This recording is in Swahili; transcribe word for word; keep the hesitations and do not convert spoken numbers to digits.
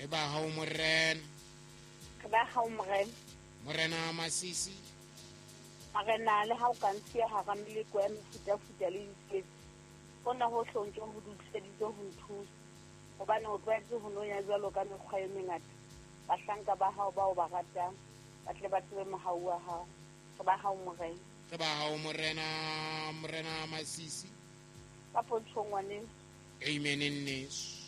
ba hao morena. Ke ba hao morena. Morena Masisi. Morena le hao ka ntsia ha ga meleko ya mefuta-futa le ditsietsi. Hona ho hlontswe ho dudiseditse ho nthusa. Hobane o tlwaetse ho nonya jwalo ka mekgwa e mengata. Bahlanka ba hao ba o ba ratang. Ba tle ba tsebe mohau wa hao. Ke ba hao morena. Ke ba hao morena, morena Masisi. Ka pontshong ngwaneng. Amen in this.